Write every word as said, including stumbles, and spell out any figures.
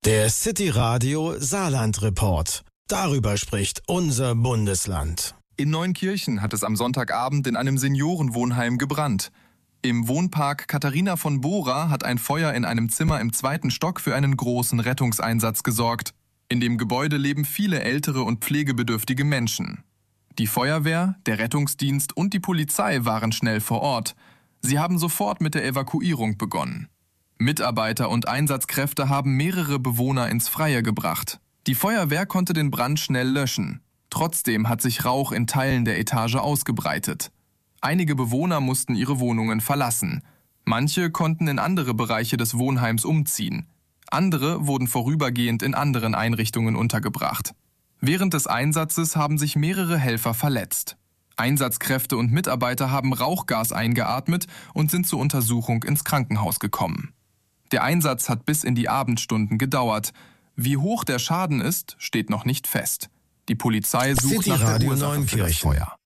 Der City Radio Saarland Report. Darüber spricht unser Bundesland. In Neunkirchen hat es am Sonntagabend in einem Seniorenwohnheim gebrannt. Im Wohnpark Katharina von Bora hat ein Feuer in einem Zimmer im zweiten Stock für einen großen Rettungseinsatz gesorgt. In dem Gebäude leben viele ältere und pflegebedürftige Menschen. Die Feuerwehr, der Rettungsdienst und die Polizei waren schnell vor Ort. Sie haben sofort mit der Evakuierung begonnen. Mitarbeiter und Einsatzkräfte haben mehrere Bewohner ins Freie gebracht. Die Feuerwehr konnte den Brand schnell löschen. Trotzdem hat sich Rauch in Teilen der Etage ausgebreitet. Einige Bewohner mussten ihre Wohnungen verlassen. Manche konnten in andere Bereiche des Wohnheims umziehen. Andere wurden vorübergehend in anderen Einrichtungen untergebracht. Während des Einsatzes haben sich mehrere Helfer verletzt. Einsatzkräfte und Mitarbeiter haben Rauchgas eingeatmet und sind zur Untersuchung ins Krankenhaus gekommen. Der Einsatz hat bis in die Abendstunden gedauert. Wie hoch der Schaden ist, steht noch nicht fest. Die Polizei sucht nach der Ursache für das Feuer.